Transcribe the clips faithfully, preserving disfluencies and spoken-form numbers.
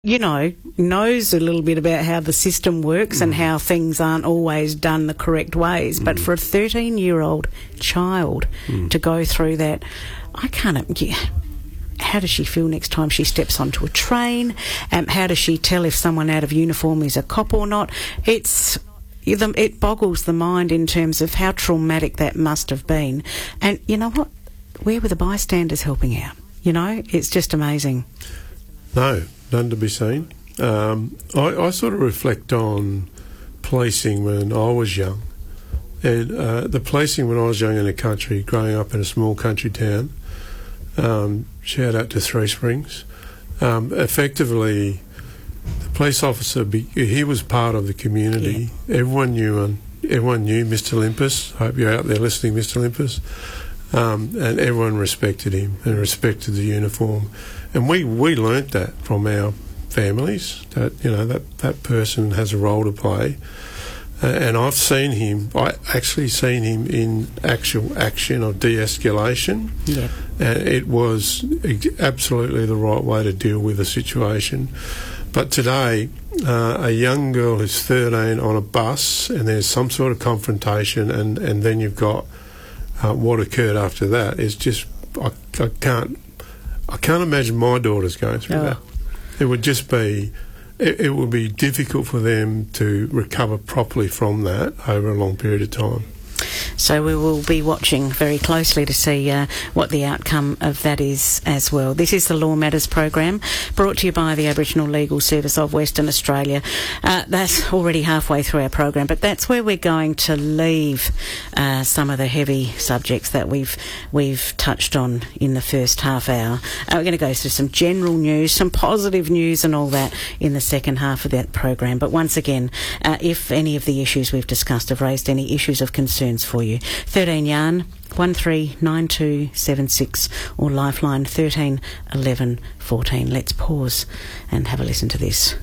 you know, knows a little bit about how the system works mm. and how things aren't always done the correct ways. Mm. But for a thirteen-year-old child mm. to go through that, I can't... Yeah, how does she feel next time she steps onto a train? Um, how does she tell if someone out of uniform is a cop or not? It's... It boggles the mind in terms of how traumatic that must have been. And you know what? Where were the bystanders helping out? You know, it's just amazing. No, none to be seen. Um, I, I sort of reflect on policing when I was young. And uh, the policing when I was young in the country, growing up in a small country town, um, shout out to Three Springs, um, effectively... The police officer, he was part of the community. Yeah. Everyone knew him. Everyone knew Mister Limpus. I hope you're out there listening, Mister Limpus. Um, and everyone respected him and respected the uniform. And we, we learnt that from our families, that, you know, that, that person has a role to play. Uh, and I've seen him, I actually seen him in actual action of de-escalation. Yeah. And it was absolutely the right way to deal with the situation. But today, uh, a young girl who's thirteen on a bus and there's some sort of confrontation and, and then you've got uh, what occurred after that is just, I, I can't I can't imagine my daughters going through oh. that. It would just be, it, it would be difficult for them to recover properly from that over a long period of time. So we will be watching very closely to see uh, what the outcome of that is as well. This is the Law Matters program, brought to you by the Aboriginal Legal Service of Western Australia. Uh, that's already halfway through our program, but that's where we're going to leave uh, some of the heavy subjects that we've we've touched on in the first half hour. Uh, we're going to go through some general news, some positive news and all that in the second half of that program. But once again, uh, if any of the issues we've discussed have raised any issues of concern for you, thirteen yarn one three nine two seven six or Lifeline thirteen eleven fourteen. Let's pause and have a listen to this.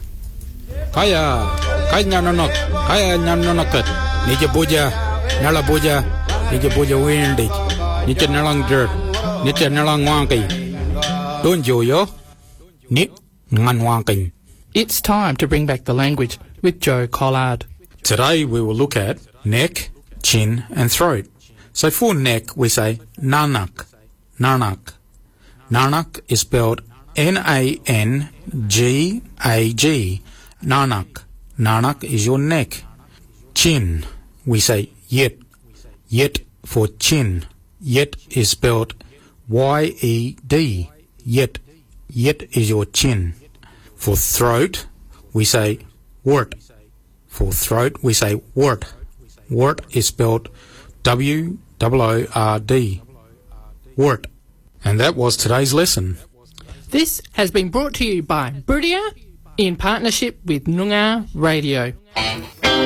Kaya kaya nanonok kaya nanonokat nije buja nala buja nije buja windig nije nalang dirt nije nalang wangi don't you yo ni ngan wangi. It's time to bring back the language with Joe Collard. Today we will look at neck, chin and throat. So for neck we say nanak, nanak. Nanak is spelled N A N G A G. Nanak. Nanak is your neck. Chin we say yet. Yet for chin. Yet is spelled Y E D. Yet. Yet is your chin. For throat we say wort. For throat we say wort. Wort is spelled W O O R D. Wort. And that was today's lesson. This has been brought to you by Buridia in partnership with Noongar Radio.